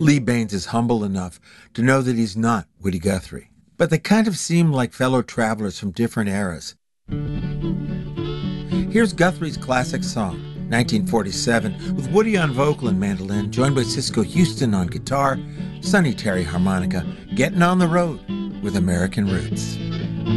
Lee Baines is humble enough to know that he's not Woody Guthrie, but they kind of seem like fellow travelers from different eras. Here's Guthrie's classic song, 1947, with Woody on vocal and mandolin, joined by Cisco Houston on guitar, Sonny Terry harmonica, getting on the road with American Roots.